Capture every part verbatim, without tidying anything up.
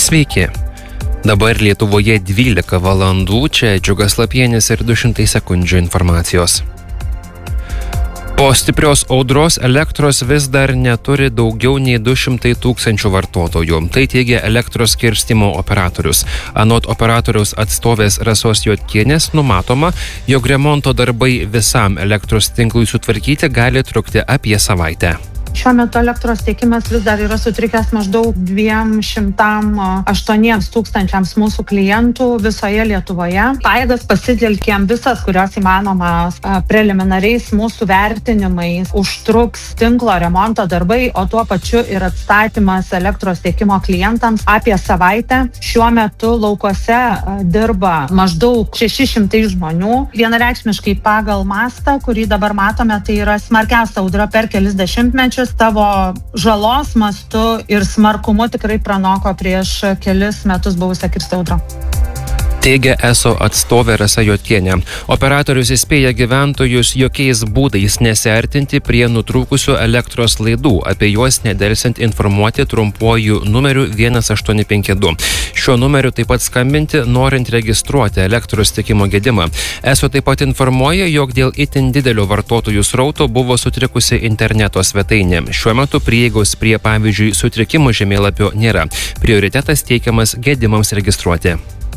Sveiki. Dabar Lietuvoje dvylika valandų, čia Džiugas Lapienis ir du šimtai sekundžių informacijos. Po stiprios audros elektros vis dar neturi daugiau nei du šimtai tūkstančių vartotojų. Tai teigia elektros skirstymo operatorius. Anot operatoriaus atstovės Rasos Juodkienės numatoma, jog remonto darbai visam elektros tinklui sutvarkyti gali trukti apie savaitę. Šiuo metu elektros tiekimas vis dar yra sutrikęs maždaug dviem šimtam aštuoniems tūkstančiams mūsų klientų visoje Lietuvoje. Pajėgas pasitelkėm visas, kurios įmanomas preliminariais mūsų vertinimais užtruks tinklo remonto darbai, o tuo pačiu ir atstatymas elektros tiekimo klientams apie savaitę. Šiuo metu laukuose dirba maždaug šeši šimtai žmonių. Vienareikšmiškai pagal mastą, kurį dabar matome, tai yra smarkiausia audra per kelis dešimtmečius. Tavo žalos mastu ir smarkumu tikrai pranoko prieš kelis metus buvusią Kirsti audrą. Teigia eso atstovė Rasa Juodkienė. Operatorius įspėja gyventojus jokiais būdais nesiartinti prie nutrūkusių elektros laidų, apie juos nedelsiant informuoti trumpuoju numeriu vienas aštuoni penki du. Šiuo numeriu taip pat skambinti, norint registruoti elektros tiekimo gedimą. Eso taip pat informuoja, jog dėl itin didelio vartotojų srauto buvo sutrikusi interneto svetainė. Šiuo metu prieigos prie, pavyzdžiui, sutrikimų žemėlapio nėra. Prioritetas teikiamas gedimams registruoti.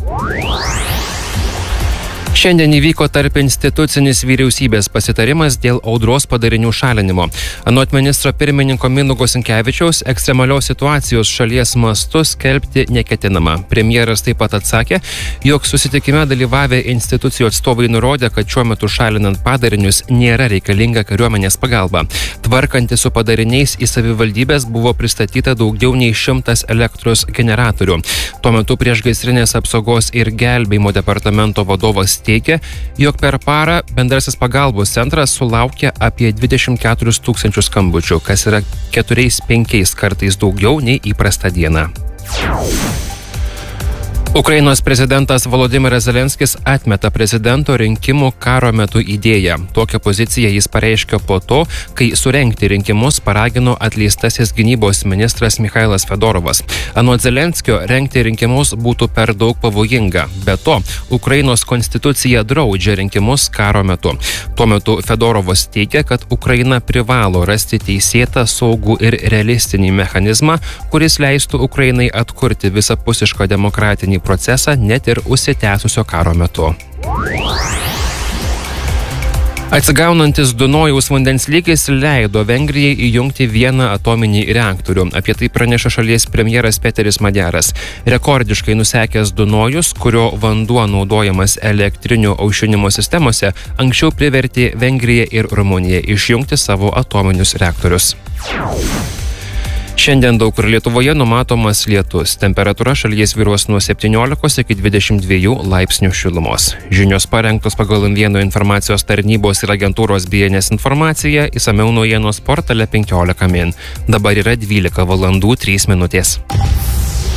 Šiandien įvyko tarp institucinis vyriausybės pasitarimas dėl audros padarinių šalinimo. Anot ministro pirmininko Mindaugo Sinkevičiaus, ekstremalios situacijos šalies mastu skelbti neketinama. Premjeras taip pat atsakė, jog susitikime dalyvavę institucijų atstovai nurodė, kad šiuo metu šalinant padarinius nėra reikalinga kariuomenės pagalba. Tvarkantis su padariniais į savivaldybės buvo pristatyta daugiau nei šimtas elektros generatorių. Tuo metu priešgaisrinės apsaugos ir gelbėjimo departamento vadovas teigia, jog per parą bendrasis pagalbos centras sulaukia apie dvidešimt keturis tūkstančius skambučių, kas yra keturiais penkiais kartais daugiau nei įprasta diena. Ukrainos prezidentas Volodymyras Zelenskis atmeta prezidento rinkimų karo metu idėją. Tokią poziciją jis pareiškė po to, kai surengti rinkimus paragino atleistasis gynybos ministras Michailas Fedorovas. Anot Zelenskio, rengti rinkimus būtų per daug pavojinga. Be to, Ukrainos konstitucija draudžia rinkimus karo metu. Tuo metu Fedorovas teigia, kad Ukraina privalo rasti teisėtą, saugų ir realistinį mechanizmą, kuris leistų Ukrainai atkurti visapusišką demokratinį procesą net ir užsitęsusio karo metu. Atsigaunantis Dunojaus vandens lygis leido Vengrijai įjungti vieną atominį reaktorių. Apie tai praneša šalies premjeras Peteris Madjaras. Rekordiškai nusekęs Dunojus, kurio vanduo naudojamas elektrinių aušinimo sistemose, anksčiau privertė Vengriją ir Rumuniją išjungti savo atominius reaktorius. Šiandien daug kur Lietuvoje numatomas lietus. Temperatūra šalyje svyruos nuo septyniolikos iki dvidešimt dviejų laipsnių šilumos. Žinios parengtos pagal M vienas informacijos tarnybos ir agentūros B N S informaciją, išsamiau naujienos portale penkiolika min. Dabar yra dvylika valandų trys minutės.